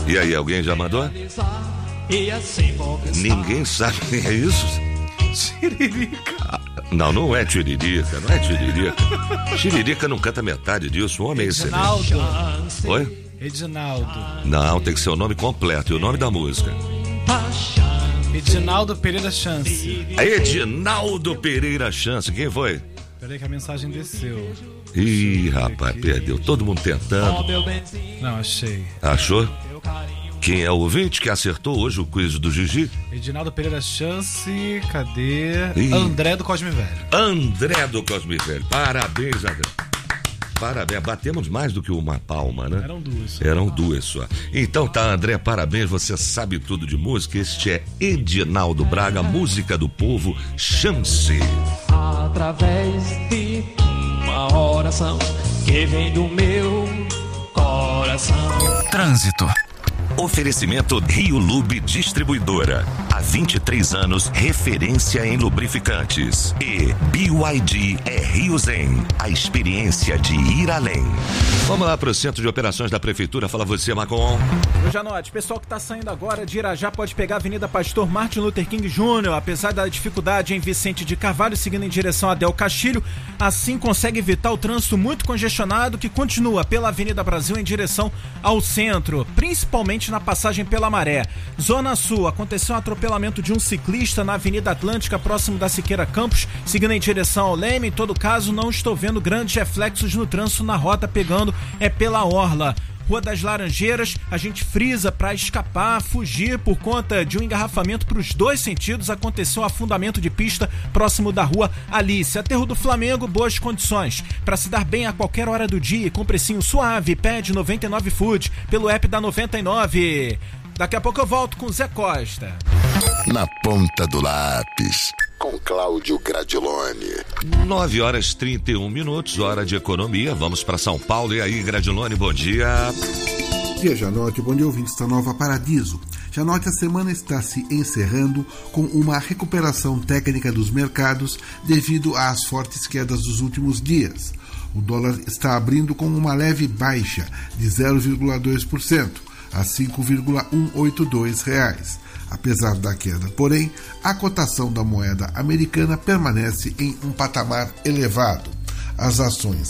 E aí, alguém já mandou? Ninguém sabe quem é isso? Tiririca. Não é Tiririca, não é Tiririca. Tiririca não canta metade disso, o homem é excelente. Oi? Edinaldo. Não, tem que ser o nome completo e o nome da música. Edinaldo Pereira Chance. Edinaldo Pereira Chance, quem foi? Peraí que a mensagem desceu. Ih, rapaz, perdeu. Todo mundo tentando. Não, achei. Achou? Quem é o ouvinte que acertou hoje o quiz do Gigi? Edinaldo Pereira Chance, cadê? Ih. André do Cosme Velho. André do Cosme Velho. Parabéns, André. Parabéns, batemos mais do que uma palma, né? Eram duas só. Então tá, André, parabéns, você sabe tudo de música. Este é Edinaldo Braga, música do povo, Chance. Através de uma oração que vem do meu coração. Trânsito. Oferecimento Rio Lube Distribuidora. Há 23 anos, referência em lubrificantes. E BYD é Rio Zen, a experiência de ir além. Vamos lá para o Centro de Operações da Prefeitura. Fala você, Macon. Eu já note, pessoal que está saindo agora de Irajá pode pegar a Avenida Pastor Martin Luther King Jr., apesar da dificuldade em Vicente de Carvalho, seguindo em direção a Del Castilho, assim consegue evitar o trânsito muito congestionado que continua pela Avenida Brasil em direção ao centro, principalmente na passagem pela Maré. Zona Sul, aconteceu um atropelamento de um ciclista na Avenida Atlântica, próximo da Siqueira Campos, seguindo em direção ao Leme. Em todo caso, não estou vendo grandes reflexos no trânsito na rota, pegando pela Orla. Rua das Laranjeiras, a gente frisa para escapar, fugir por conta de um engarrafamento para os dois sentidos. Aconteceu um afundamento de pista próximo da Rua Alice. Aterro do Flamengo, boas condições para se dar bem a qualquer hora do dia, com precinho suave. Pede 99 Food pelo app da 99. Daqui a pouco eu volto com Zé Costa. Na ponta do lápis, com Cláudio Gradiloni. 9h31, hora de economia. Vamos para São Paulo. E aí, Gradiloni, bom dia. Bom dia, Janote. Bom dia, ouvintes da Nova Paradiso. Janote, a semana está se encerrando com uma recuperação técnica dos mercados devido às fortes quedas dos últimos dias. O dólar está abrindo com uma leve baixa de 0,2%. a R$ 5,182. Apesar da queda, porém, a cotação da moeda americana permanece em um patamar elevado. As ações